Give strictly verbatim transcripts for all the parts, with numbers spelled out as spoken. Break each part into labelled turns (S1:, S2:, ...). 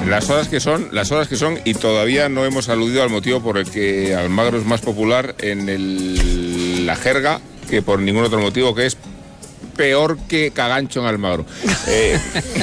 S1: Las horas que son, las horas que son, y todavía no hemos aludido al motivo por el que Almagro es más popular en el, la jerga que por ningún otro motivo, que es peor que Cagancho en Almagro. Eh,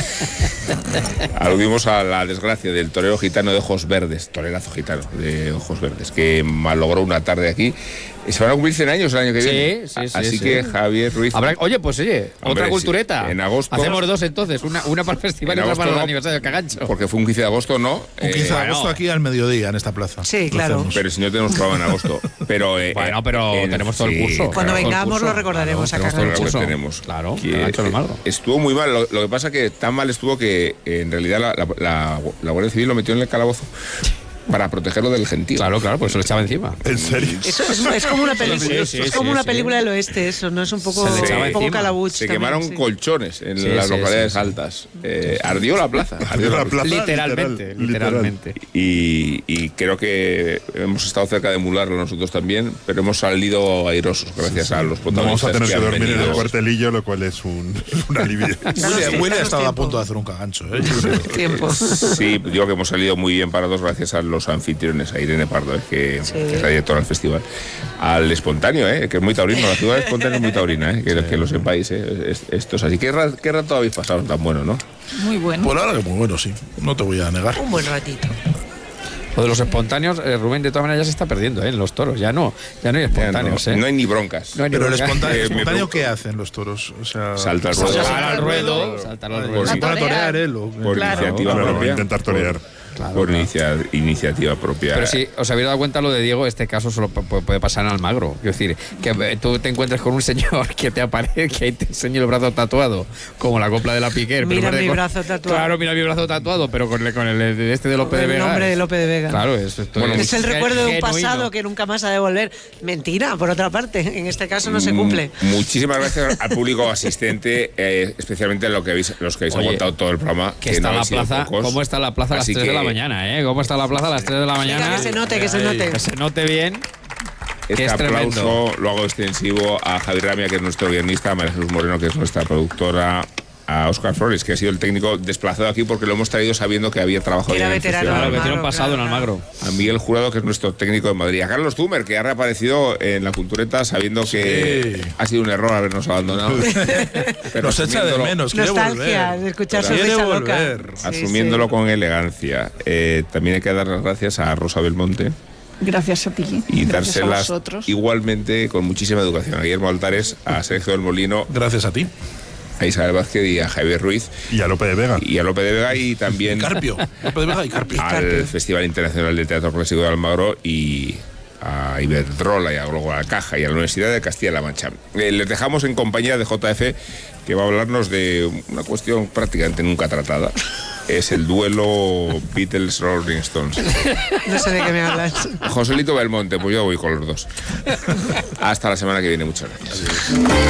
S1: aludimos a la desgracia del torero gitano de ojos verdes, torerazo gitano de ojos verdes, que malogró una tarde aquí. Se van a cumplir cien años el año que viene.
S2: Sí, sí, sí.
S1: Así
S2: sí.
S1: que Javier Ruiz.
S2: Habrá, oye, pues oye,
S1: Hombre,
S2: otra cultureta.
S1: Sí. En agosto.
S2: Hacemos dos entonces, una, una para el festival y otra para el
S1: no,
S2: aniversario del Cagancho.
S1: Porque fue un quince de agosto, ¿no?
S3: Un quince de
S1: Eh,
S3: agosto aquí al mediodía en esta plaza.
S4: Sí, claro.
S1: Pero si no tenemos programa en agosto. Pero, eh,
S2: bueno, pero
S1: eh,
S2: tenemos todo el
S1: sí,
S2: curso.
S4: Cuando
S1: claro,
S4: vengamos
S2: curso.
S4: lo recordaremos
S2: Claro,
S4: a
S2: tenemos todo el
S4: Cagancho.
S2: curso.
S1: tenemos.
S2: Claro,
S1: Que,
S2: Cagancho en Almagro.
S1: Estuvo muy mal. Lo, lo que pasa que tan mal estuvo que eh, en realidad la, la, la, la Guardia Civil lo metió en el calabozo para protegerlo del gentío.
S2: Claro, claro, pues se lo echaba encima.
S3: ¿En serio?
S4: Eso es, es como una película,
S2: Sí, sí,
S4: es como
S2: sí,
S4: una
S2: sí.
S4: película del oeste, eso, ¿no? Es un poco,
S2: Se le echaba
S4: un poco
S2: encima.
S4: calabuch.
S1: Se
S4: también,
S1: quemaron
S4: sí.
S1: colchones en
S2: Sí,
S1: las
S2: sí,
S1: localidades
S2: sí, sí.
S1: altas. Eh, ardió la plaza. Ardió la plaza.
S2: Literalmente,
S3: literal,
S2: literalmente.
S1: Y, y creo que hemos estado cerca de emularlo nosotros también, pero hemos salido airosos gracias sí, sí. a los
S3: No vamos
S1: protagonistas.
S3: a tener que,
S1: que
S3: dormir
S1: venido.
S3: en el cuartelillo, lo cual es un, un alivio.
S4: Claro,
S3: Willy
S4: sí,
S3: ha estado a
S4: tiempo.
S3: punto de hacer un cagancho, ¿eh?
S4: Tiempo.
S1: Sí, digo que hemos salido muy bien parados gracias a los anfitriones, a Irene Pardo, ¿eh? que,
S4: Sí.
S1: que es la directora del festival, al espontáneo, ¿eh? que es muy taurino, la ciudad espontánea es muy taurina, ¿eh? que, sí. que lo sepáis, ¿eh? es, esto es así. ¿Qué, ra- ¿Qué rato habéis pasado tan bueno, no?
S5: Muy bueno.
S3: Por ahora que muy bueno, sí. No te voy a negar.
S4: Un buen ratito.
S2: Lo de los espontáneos, eh, Rubén, de todas maneras ya se está perdiendo, ¿eh? En los toros. Ya no, ya no hay espontáneos,
S1: no,
S2: ¿eh?
S1: no hay ni broncas.
S2: No hay ni
S3: Pero el
S2: bronca.
S3: espontáneo,
S1: Eh, me
S3: ¿espontáneo
S1: preocupa.
S3: qué hacen los toros? O sea,
S1: Salta al ruedo.
S2: Saltar al ruedo, saltar al ruedo.
S3: Se pone a torear él. o-
S1: Por
S4: Claro.
S1: iniciativa
S3: Claro,
S1: propia.
S3: intentar torear.
S2: Claro,
S1: por
S2: claro.
S1: inicia- iniciativa propia.
S2: Pero si os habéis dado cuenta lo de Diego, este caso solo p- puede pasar en Almagro. Quiero decir, que eh, tú te encuentres con un señor que te aparece, que ahí te enseña el brazo tatuado, como la copla de la Piquer.
S4: Mira
S2: pero en vez de
S4: mi
S2: con-
S4: brazo tatuado.
S2: Claro, mira mi brazo tatuado, pero con el, con el de este de Lope de
S4: El
S2: Vega.
S4: nombre de Lope de Vega.
S2: Claro, es, esto
S1: Bueno,
S4: Es el
S2: gen-
S4: recuerdo de un
S2: genuino.
S4: pasado que nunca más ha de volver. Mentira, por otra parte. En este caso no se
S1: Mm,
S4: cumple.
S1: Muchísimas gracias al público asistente, eh, especialmente a lo que habéis, los que habéis
S2: Oye,
S1: aguantado todo el programa.
S2: Que está
S1: no
S2: la
S1: habéis sido
S2: plaza,
S1: pocos.
S2: ¿cómo está la plaza a las
S1: Así
S2: tres de
S1: que
S2: la mañana, eh? ¿Cómo está la plaza a las tres de la mañana?
S4: Venga, que se note, que se note.
S2: Que se note bien.
S1: Este
S2: que es
S1: aplauso
S2: tremendo.
S1: lo hago extensivo a Javier Ramia, que es nuestro guionista, a María Jesús Moreno, que es nuestra productora, a Óscar Flores, que ha sido el técnico desplazado aquí porque lo hemos traído sabiendo que había trabajado
S4: Era
S1: ya en el
S4: veterano.
S1: festival.
S2: Claro, que tiene un
S4: Almagro,
S2: pasado en
S4: claro,
S2: Almagro.
S1: A Miguel Jurado, que es nuestro técnico de Madrid. A Carlos Zumer, que ha reaparecido en la Cultureta sabiendo que
S3: Sí.
S1: ha sido un error habernos abandonado. Pero
S3: Nos echa de
S1: asumiéndolo-
S3: menos. quiere
S4: Nostalgia
S3: volver.
S4: de escuchar su
S3: Quiere
S4: risa loca.
S3: volver.
S4: Sí,
S1: Asumiéndolo
S4: sí.
S1: con elegancia. Eh, también hay que dar las gracias a Rosa Belmonte
S5: Gracias a ti.
S1: y
S5: Gracias a
S1: dárselas
S5: vosotros.
S1: igualmente con muchísima educación a Guillermo Altares, a Sergio del Molino,
S3: Gracias a ti.
S1: a Isabel Vázquez y a Javier Ruiz
S3: Y a Lope de Vega.
S1: y a Lope de Vega y también
S3: Carpio. Lope de Vega y Carpio.
S1: al Festival Internacional de Teatro Clásico de Almagro y a Iberdrola y a luego a la Caja y a la Universidad de Castilla-La Mancha. Eh, les dejamos en compañía de J F, que va a hablarnos de una cuestión prácticamente nunca tratada. Es el duelo Beatles-Rolling Stones.
S4: No sé de qué me hablas.
S1: Joselito Belmonte, pues yo voy con los dos. Hasta la semana que viene, muchas gracias.